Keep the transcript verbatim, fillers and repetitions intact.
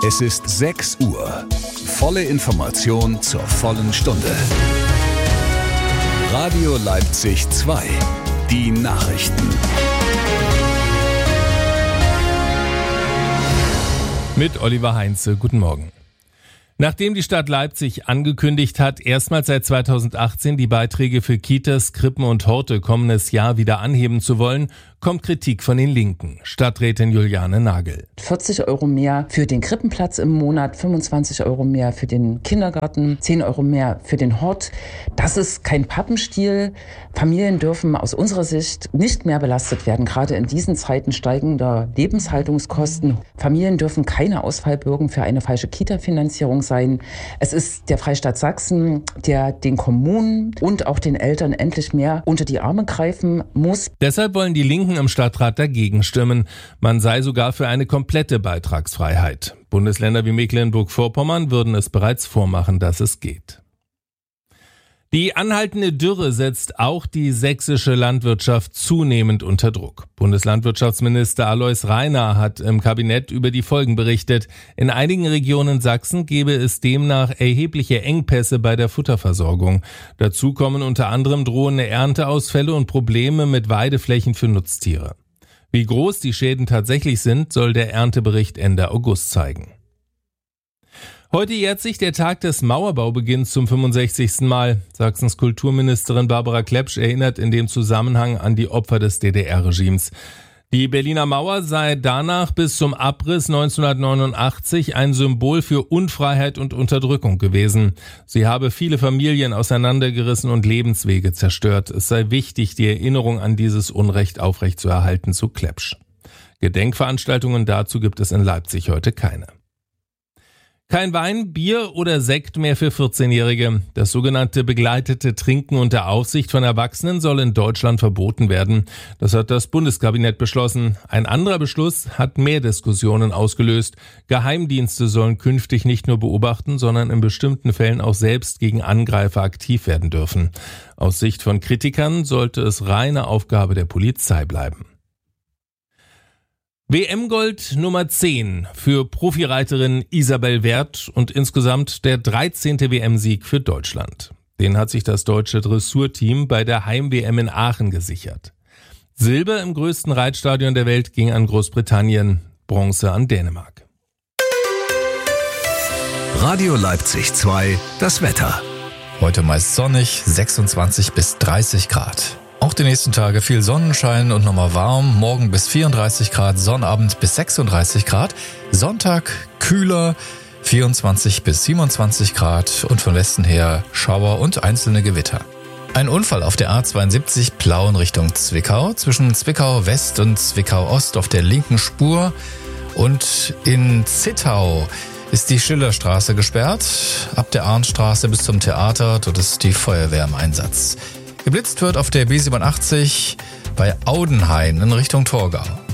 Es ist sechs Uhr. Volle Information zur vollen Stunde. Radio Leipzig zwei. Die Nachrichten. Mit Oliver Heinze. Guten Morgen. Nachdem die Stadt Leipzig angekündigt hat, erstmals seit zweitausendachtzehn die Beiträge für Kitas, Krippen und Horte kommendes Jahr wieder anheben zu wollen, kommt Kritik von den Linken. Stadträtin Juliane Nagel. vierzig Euro mehr für den Krippenplatz im Monat, fünfundzwanzig Euro mehr für den Kindergarten, zehn Euro mehr für den Hort. Das ist kein Pappenstiel. Familien dürfen aus unserer Sicht nicht mehr belastet werden, gerade in diesen Zeiten steigender Lebenshaltungskosten. Familien dürfen keine Ausfallbürgen für eine falsche Kita-Finanzierung sein. Es ist der Freistaat Sachsen, der den Kommunen und auch den Eltern endlich mehr unter die Arme greifen muss. Deshalb wollen die Linken im Stadtrat dagegen stimmen. Man sei sogar für eine komplette Beitragsfreiheit. Bundesländer wie Mecklenburg-Vorpommern würden es bereits vormachen, dass es geht. Die anhaltende Dürre setzt auch die sächsische Landwirtschaft zunehmend unter Druck. Bundeslandwirtschaftsminister Alois Rainer hat im Kabinett über die Folgen berichtet. In einigen Regionen Sachsen gebe es demnach erhebliche Engpässe bei der Futterversorgung. Dazu kommen unter anderem drohende Ernteausfälle und Probleme mit Weideflächen für Nutztiere. Wie groß die Schäden tatsächlich sind, soll der Erntebericht Ende August zeigen. Heute jährt sich der Tag des Mauerbaubeginns zum fünfundsechzigsten Mal. Sachsens Kulturministerin Barbara Klepsch erinnert in dem Zusammenhang an die Opfer des D D R-Regimes. Die Berliner Mauer sei danach bis zum Abriss neunzehnhundertneunundachtzig ein Symbol für Unfreiheit und Unterdrückung gewesen. Sie habe viele Familien auseinandergerissen und Lebenswege zerstört. Es sei wichtig, die Erinnerung an dieses Unrecht aufrechtzuerhalten, so Klepsch. Gedenkveranstaltungen dazu gibt es in Leipzig heute keine. Kein Wein, Bier oder Sekt mehr für vierzehnjährige. Das sogenannte begleitete Trinken unter Aufsicht von Erwachsenen soll in Deutschland verboten werden. Das hat das Bundeskabinett beschlossen. Ein anderer Beschluss hat mehr Diskussionen ausgelöst. Geheimdienste sollen künftig nicht nur beobachten, sondern in bestimmten Fällen auch selbst gegen Angreifer aktiv werden dürfen. Aus Sicht von Kritikern sollte es reine Aufgabe der Polizei bleiben. W M-Gold Nummer zehn für Profireiterin Isabel Werth und insgesamt der dreizehnte W M-Sieg für Deutschland. Den hat sich das deutsche Dressurteam bei der Heim-W M in Aachen gesichert. Silber im größten Reitstadion der Welt ging an Großbritannien, Bronze an Dänemark. Radio Leipzig zwei, das Wetter. Heute meist sonnig, sechsundzwanzig bis dreißig Grad. Auch die nächsten Tage viel Sonnenschein und nochmal warm. Morgen bis vierunddreißig Grad, Sonnabend bis sechsunddreißig Grad. Sonntag kühler, vierundzwanzig bis siebenundzwanzig Grad und von Westen her Schauer und einzelne Gewitter. Ein Unfall auf der A zweiundsiebzig Plauen Richtung Zwickau. Zwischen Zwickau West und Zwickau Ost auf der linken Spur. Und in Zittau ist die Schillerstraße gesperrt. Ab der Arndtstraße bis zum Theater, dort ist die Feuerwehr im Einsatz. Geblitzt wird auf der B siebenundachtzig bei Audenhain in Richtung Torgau.